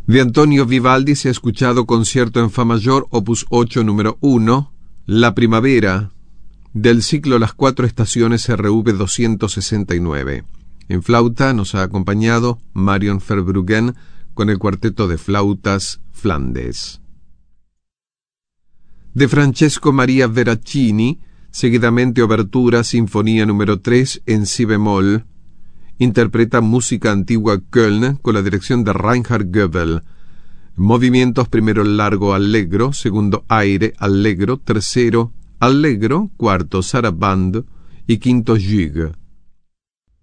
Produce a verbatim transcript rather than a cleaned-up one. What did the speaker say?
De Antonio Vivaldi se ha escuchado Concierto en Fa mayor, opus ocho, número uno, La Primavera, del ciclo Las Cuatro Estaciones R V doscientos sesenta y nueve. En flauta nos ha acompañado Marion Verbruggen con el cuarteto de flautas Flandes. De Francesco Maria Veracini, seguidamente Obertura, Sinfonía número tres en si bemol. Interpreta música antigua Köln con la dirección de Reinhard Goebel. Movimientos: primero largo allegro, segundo aire allegro, tercero allegro, cuarto sarabande y quinto gigue.